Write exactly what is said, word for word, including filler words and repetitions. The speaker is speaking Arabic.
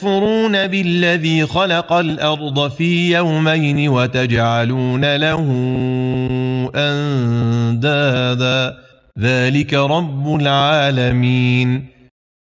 تكفرون بالذي خلق الأرض في يومين وتجعلون له أندادا ذلك رب العالمين